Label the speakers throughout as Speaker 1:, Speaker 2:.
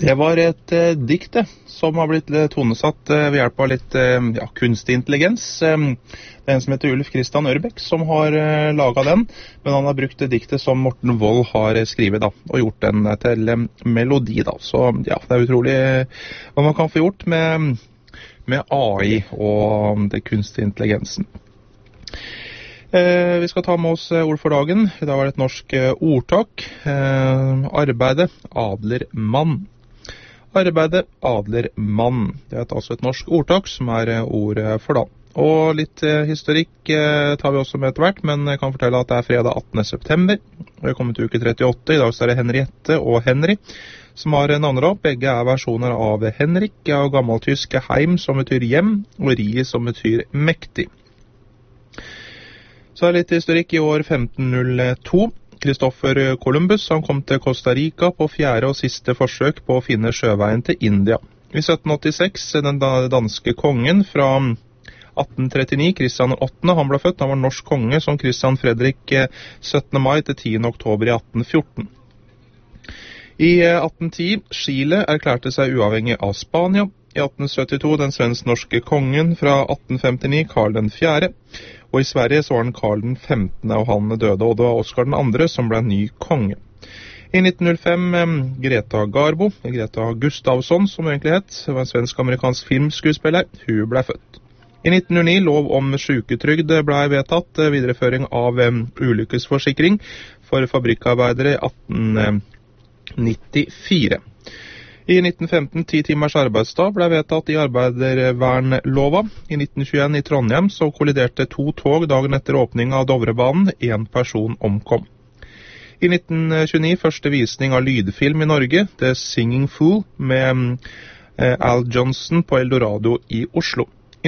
Speaker 1: Det var et dikte som har blitt tonesatt ved hjelp av litt kunstig intelligens. Det er en som heter Ulf Christian Ørbæk som har laget den, men han har brukt det diktet som Morten Wold har skrevet da, og gjort den til melodi da. Så ja, det er utrolig hva man kan få gjort med AI og det kunstig intelligensen. Vi skal ta med oss ord for dagen. I dag er det et norsk ordtak. Arbeide, adler, mann. Arbeide, adler, mann. Det er altså et norsk ordtak som er ord for da. Og litt historikk tar vi også med etter hvert, men jeg kan fortelle at det er fredag 18. september. Vi er kommet til uke 38. I dag så er det Henriette og Henry som har navnedag. Begge er versjoner av Henrik, av gammeltysk heim som betyr hjem, og rie som betyr mektig. Så er det litt historikk i år 1502. Christopher Columbus han kom til Costa Rica på fjerde og siste forsøk på å finne sjøveien til India. I 1786 den danske kongen fra 1839, Kristian 8., han ble født. Han var norsk konge som Kristian Fredrik 17. mai til 10. oktober i 1814. I 1810, Chile erklærte seg uavhengig av Spania. I 1872 den svensk-norske kongen fra 1859, Karl den 4., og i Sverige så var den Karl den 15., og han døde, og det var Oskar den 2. som ble ny konge. I 1905 Greta Garbo, Greta Gustavsson som egentlig het, var en svensk-amerikansk filmskuespiller, hun ble født. I 1909 lov om syketrygd ble vedtatt, videreføring av ulykkesforsikring for fabrikkarbeidere i 1894. I 1915 10 timers arbeidsdag ble vedtatt i arbeidervernlova. I 1921 i Trondheim så kolliderte 2 tog dagen etter åpning av Dovrebanen. 1 person omkom. I 1929 første visning av lydfilm i Norge, The Singing Fool, med Al Johnson på Eldorado i Oslo. I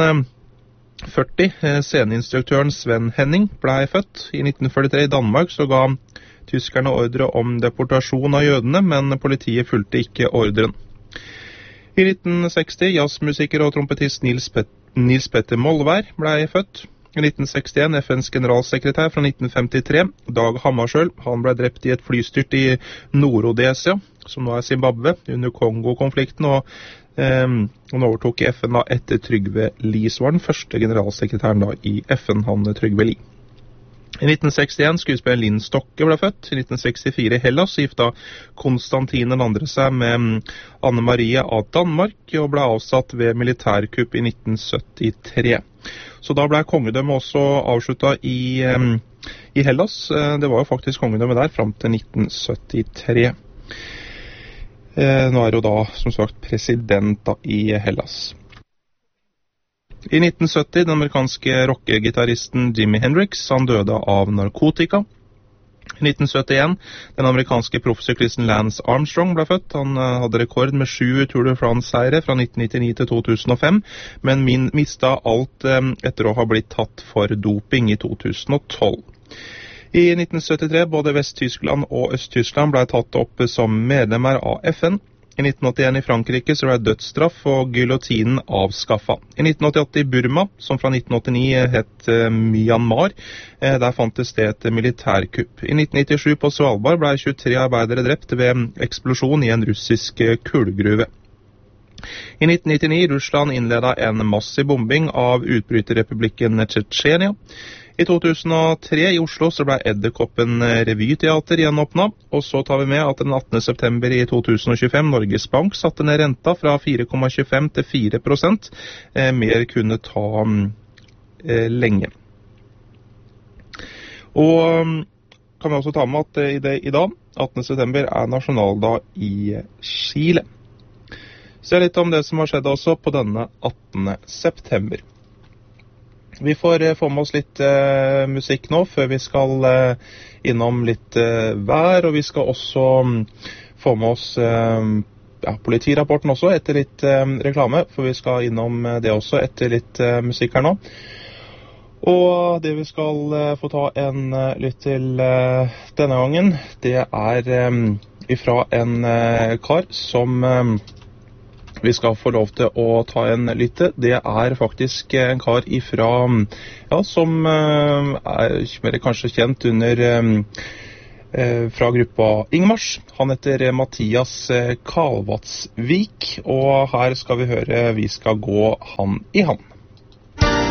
Speaker 1: 1940 sceneinstruktøren Sven Henning ble født. I 1943 i Danmark så ga tyskerne ordre om deportasjon av jødene, men politiet fulgte ikke ordren. I 1960 jazzmusiker og trompetist Nils Petter Molvær ble født. I 1961 FNs generalsekretær fra 1953, Dag Hammarskjöld, han ble drept i et flystyrt i Nord-Rhodesia, som nå er Zimbabwe, under Kongo-konflikten, og han overtok i FN da etter Trygve Lie, som var den første generalsekretæren da i FN, han Trygve Lie. I 1961 skuespiller Linn Stokke ble født. I 1964 Hellas gifta Konstantine II seg med Anne Marie av Danmark og ble avsatt ved militærkupp i 1973. Så da ble kongedømmet også avsluttet i Hellas. Det var jo faktisk kongedømmet der frem til 1973. Nå er det jo da, som sagt, president da, i Hellas. I 1970 den amerikanske rockegitarristen Jimi Hendrix, han døde av narkotika. I 1971 den amerikanske proffsyklisten Lance Armstrong ble født. Han hadde rekord med 7 Tour de France-seiere fra 1999 til 2005, men mistet alt etter å ha blitt tatt for doping i 2012. I 1973 både Vest-Tyskland og Øst-Tyskland ble tatt opp som medlemmer av FN. I 1981 i Frankrike så ble dødsstraff og gyllotinen avskaffet. I 1988 i Burma, som fra 1989 het Myanmar, der fant det sted et militærkupp. I 1997 på Svalbard ble 23 arbeidere drept ved eksplosjon i en russisk kullgruve. I 1999 Russland innledet en massiv bombing av utbryterrepublikken Tsjetsjenia. I 2003 i Oslo så ble Edderkoppen revyteater gjenåpnet, og så tar vi med at den 18. september i 2025 Norges Bank satte ned renta fra 4,25 til 4%. Mer kunne ta lenge. Og kan vi også ta med at i dag, 18. september, er nasjonaldag i Chile. Se litt om det som har skjedd også på denne 18. september. Vi får få med oss litt musikk nå, før vi skal innom litt vær, og vi skal også få med oss politirapporten også, etter litt reklame, for vi skal innom det også etter litt musikk her nå. Og det vi skal få ta en lytt til denne gangen, det er ifra en kar som vi skal få lov til å ta en lytte. Det er faktisk en kar ifra, som er mer kanskje kjent under fra gruppa Ingmars. Han heter Mathias Kalvatsvik, og her skal vi høre Vi skal gå hand i hand.